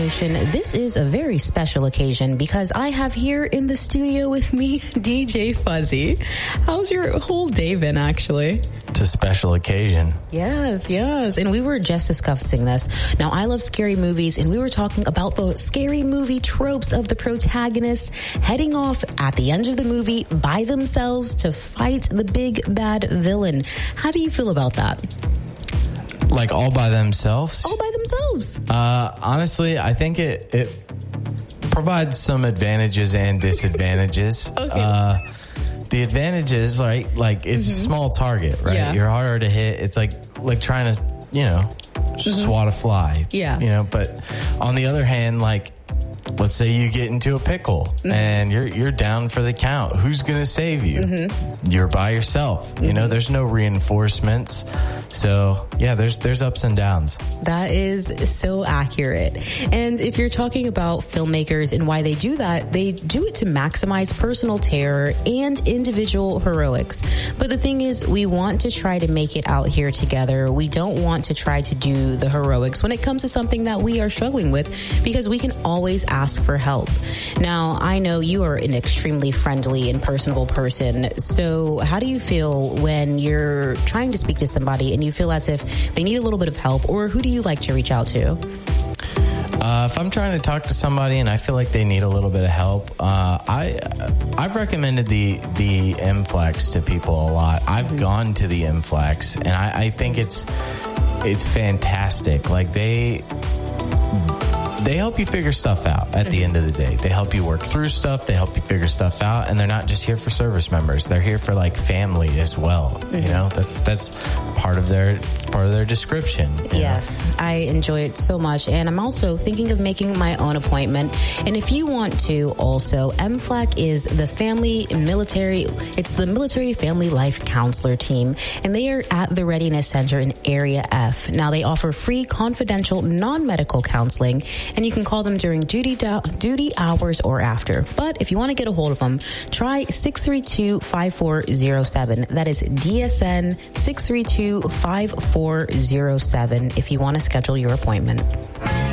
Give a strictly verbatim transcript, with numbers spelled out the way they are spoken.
Nation. This is a very special occasion because I have here in the studio with me D J Fuzzy. How's your whole day been, actually? It's a special occasion. Yes, yes. And we were just discussing this. Now, I love scary movies, and we were talking about the scary movie tropes of the protagonists heading off at the end of the movie by themselves to fight the big bad villain. How do you feel about that? Like all by themselves? All by themselves. Uh, honestly, I think it, it provides some advantages and disadvantages. Okay. Uh, the advantages, right? Like it's mm-hmm. a small target, right? Yeah. You're harder to hit. It's like, like trying to, you know, mm-hmm. swat a fly. Yeah. You know, but on the other hand, like, let's say you get into a pickle mm-hmm. and you're you're down for the count. Who's going to save you? Mm-hmm. You're by yourself. Mm-hmm. You know, there's no reinforcements. So, yeah, there's there's ups and downs. That is so accurate. And if you're talking about filmmakers and why they do that, they do it to maximize personal terror and individual heroics. But the thing is, we want to try to make it out here together. We don't want to try to do the heroics when it comes to something that we are struggling with, because we can always ask for help. Now, I know you are an extremely friendly and personable person. So how do you feel when you're trying to speak to somebody and you feel as if they need a little bit of help, or who do you like to reach out to? Uh, if I'm trying to talk to somebody and I feel like they need a little bit of help, uh, I, I've recommended the, the M-Flex to people a lot. I've mm-hmm. gone to the M-Flex, and I, I think it's, it's fantastic. Like they, they help you figure stuff out at the end of the day. They help you work through stuff. They help you figure stuff out. And they're not just here for service members. They're here for like family as well. Mm-hmm. You know, that's, that's part of their, part of their description. Yes. Know? I enjoy it so much. And I'm also thinking of making my own appointment. And if you want to also, M F L A C is the family military, it's the military family life counselor team. And they are at the Readiness Center in Area F. Now they offer free, confidential, non-medical counseling. And you can call them during duty do- duty hours or after. But if you want to get a hold of them, try six three two, five four zero seven. That is D S N six three two, five four zero seven if you want to schedule your appointment.